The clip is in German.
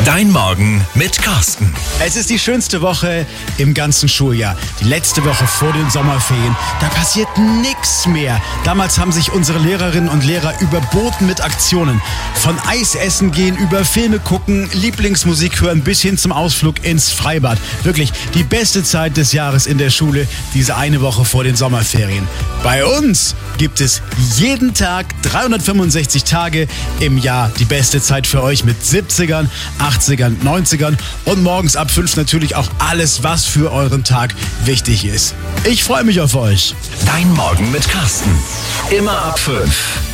Dein Morgen mit Carsten. Es ist die schönste Woche im ganzen Schuljahr. Die letzte Woche vor den Sommerferien. Da passiert nichts mehr. Damals haben sich unsere Lehrerinnen und Lehrer überboten mit Aktionen. Von Eis essen gehen über Filme gucken, Lieblingsmusik hören bis hin zum Ausflug ins Freibad. Wirklich die beste Zeit des Jahres in der Schule, diese eine Woche vor den Sommerferien. Bei uns gibt es jeden Tag 365 Tage im Jahr die beste Zeit für euch mit 70ern, 80ern, 90ern und morgens ab 5 natürlich auch alles, was für euren Tag wichtig ist. Ich freue mich auf euch. Dein Morgen mit Carsten. Immer ab 5.